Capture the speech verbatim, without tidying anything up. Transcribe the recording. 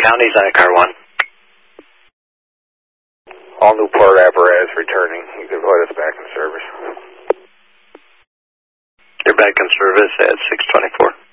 County, Zycar one. All Newport Alvarez returning. You can put us back in service. You're back in service at six twenty-four.